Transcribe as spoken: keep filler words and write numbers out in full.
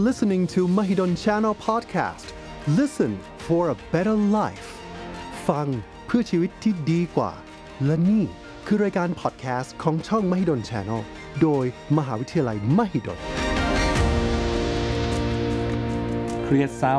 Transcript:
listening to Mahidol Channel Podcast. Listen for a better life. ฟังเพื่อชีวิตที่ดีกว่าและนี่คือรายการพอดแคสต์ของช่อง Mahidol Channel โดยมหาวิทยาลัยมหิดลเครียดเศร้า